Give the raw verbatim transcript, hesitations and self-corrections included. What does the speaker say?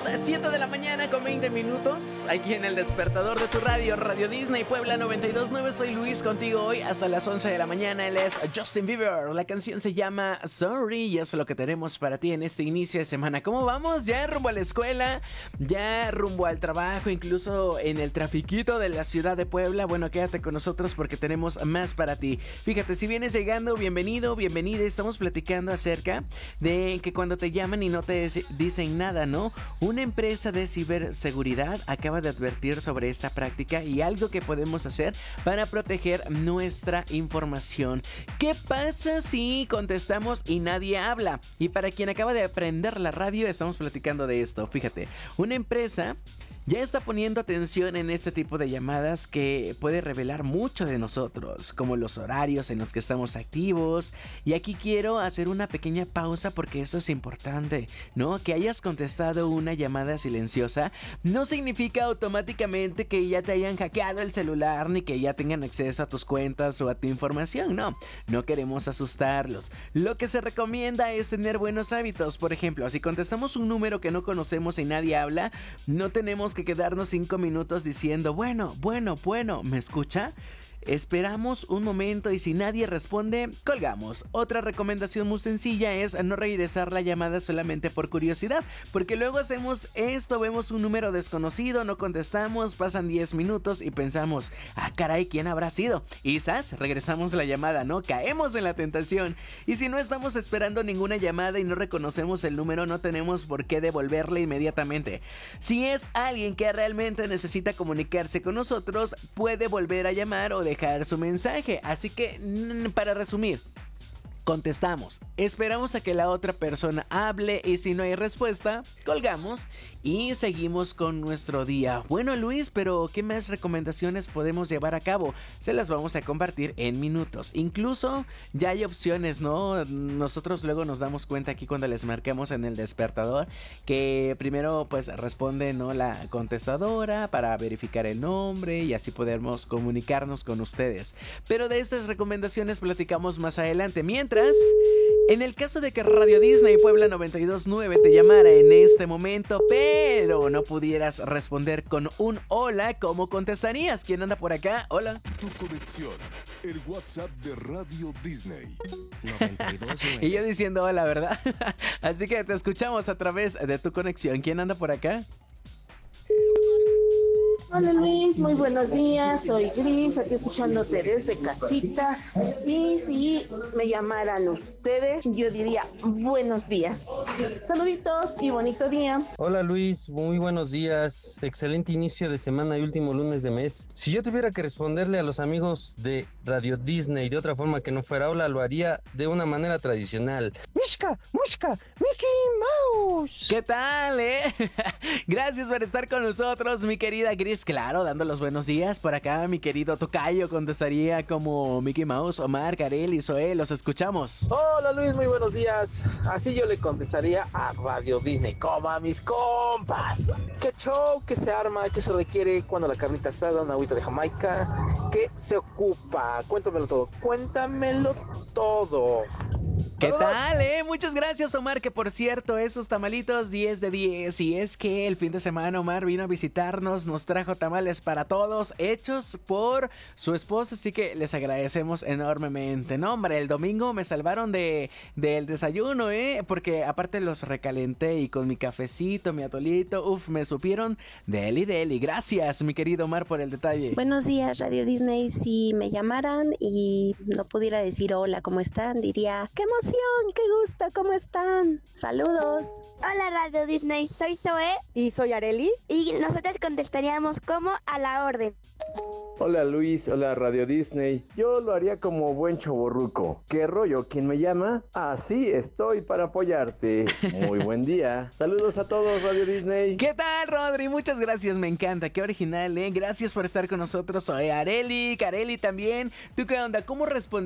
siete de la mañana con veinte minutos, aquí en el despertador de tu radio, Radio Disney Puebla noventa y dos punto nueve. Soy Luis, contigo hoy hasta las once de la mañana. Él es Justin Bieber, la canción se llama Sorry y eso es lo que tenemos para ti en este inicio de semana. ¿Cómo vamos? Ya rumbo a la escuela, ya rumbo al trabajo, incluso en el trafiquito de la ciudad de Puebla. Bueno, quédate con nosotros porque tenemos más para ti. Fíjate, si vienes llegando, bienvenido, bienvenida. Estamos platicando acerca de que cuando te llaman y no te dicen nada, ¿no? Una empresa de ciberseguridad acaba de advertir sobre esta práctica y algo que podemos hacer para proteger nuestra información. ¿Qué pasa si contestamos y nadie habla? Y para quien acaba de aprender la radio, estamos platicando de esto. Fíjate, una empresa ya está poniendo atención en este tipo de llamadas que puede revelar mucho de nosotros, como los horarios en los que estamos activos. Y aquí quiero hacer una pequeña pausa porque eso es importante, ¿no? Que hayas contestado una llamada silenciosa no significa automáticamente que ya te hayan hackeado el celular ni que ya tengan acceso a tus cuentas o a tu información, no. No queremos asustarlos. Lo que se recomienda es tener buenos hábitos. Por ejemplo, si contestamos un número que no conocemos y nadie habla, no tenemos que quedarnos cinco minutos diciendo bueno, bueno, bueno, ¿me escucha? Esperamos un momento y si nadie responde, colgamos. Otra recomendación muy sencilla es no regresar la llamada solamente por curiosidad, porque luego hacemos esto, vemos un número desconocido, no contestamos, pasan diez minutos y pensamos, ah caray, ¿quién habrá sido? Y ¡zas! Regresamos la llamada, ¿no? Caemos en la tentación. Y si no estamos esperando ninguna llamada y no reconocemos el número, no tenemos por qué devolverle inmediatamente. Si es alguien que realmente necesita comunicarse con nosotros, puede volver a llamar o de dejar su mensaje. Así que, para resumir, contestamos, esperamos a que la otra persona hable y si no hay respuesta, colgamos y seguimos con nuestro día. Bueno, Luis, pero ¿qué más recomendaciones podemos llevar a cabo? Se las vamos a compartir en minutos. Incluso ya hay opciones, ¿no? Nosotros luego nos damos cuenta aquí cuando les marcamos en el despertador que primero pues responde, ¿no?, la contestadora para verificar el nombre y así podemos comunicarnos con ustedes. Pero de estas recomendaciones platicamos más adelante. Mientras en el caso de que Radio Disney Puebla noventa y dos punto nueve te llamara en este momento, pero no pudieras responder con un hola, ¿cómo contestarías? ¿Quién anda por acá? Hola. Tu conexión, el WhatsApp de Radio Disney. noventa y dos punto nueve. Y yo diciendo hola, ¿verdad? Así que te escuchamos a través de tu conexión. ¿Quién anda por acá? Hola Luis, muy buenos días, soy Gris, aquí escuchándote desde casita. Y si me llamaran ustedes, yo diría buenos días. Saluditos y bonito día. Hola Luis, muy buenos días, excelente inicio de semana y último lunes de mes. Si yo tuviera que responderle a los amigos de Radio Disney de otra forma que no fuera hola, lo haría de una manera tradicional. Mishka, Mushka, Mickey Mouse. ¿Qué tal, eh? Gracias por estar con nosotros, mi querida Gris. Claro, dando los buenos días. Por acá, mi querido tocayo contestaría como Mickey Mouse, Omar, Karel y Zoe. Los escuchamos. Hola Luis, muy buenos días. Así yo le contestaría a Radio Disney como a mis compas. ¿Qué show? ¿Qué se arma? ¿Qué se requiere cuando la carnita asada? Una agüita de Jamaica. ¿Qué se ocupa? Cuéntamelo todo. Cuéntamelo todo. ¿Qué tal, eh? Muchas gracias, Omar, que por cierto, esos tamalitos diez de diez. Y es que el fin de semana Omar vino a visitarnos, nos trajo tamales para todos, hechos por su esposa, así que les agradecemos enormemente. No, hombre, el domingo me salvaron de del desayuno, eh, porque aparte los recalenté y con mi cafecito, mi atolito, uff, me supieron deli deli. Gracias, mi querido Omar, por el detalle. Buenos días, Radio Disney. Si me llamaran y no pudiera decir hola, ¿cómo están? Diría, ¡qué emoción! ¡Qué gusto! ¿Cómo están? ¡Saludos! Hola Radio Disney, soy Zoe. Y soy Areli. Y nosotros contestaríamos como a la orden. Hola Luis, hola Radio Disney. Yo lo haría como buen choborruco. ¿Qué rollo? ¿Quién me llama? Así estoy para apoyarte. Muy buen día. Saludos a todos, Radio Disney. ¿Qué tal, Rodri? Muchas gracias, me encanta. Qué original, ¿eh? Gracias por estar con nosotros. Soy Areli, Kareli también. ¿Tú qué onda? ¿Cómo respondes?